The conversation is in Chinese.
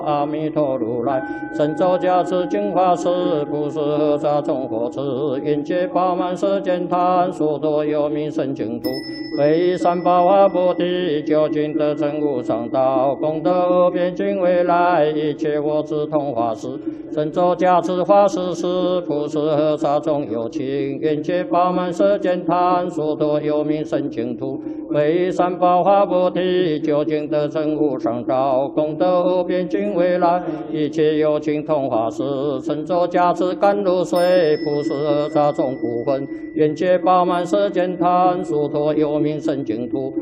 阿弥陀如来，神咒加持净法师，不是何沙众火持，愿界饱满世间贪，所多有名圣净土，为三宝华菩提，究竟得成无上道，功德无边尽未来，一切我智同法师，神咒加持法师时，不是何沙众有情，愿界饱满世间贪，所多有名圣净土，为三宝华菩提，究竟得成无上道，功德无边尽未来，一切有情同法师，神咒加持甘露水，不是何沙众不分，愿界饱满世间贪，所多有名圣净土。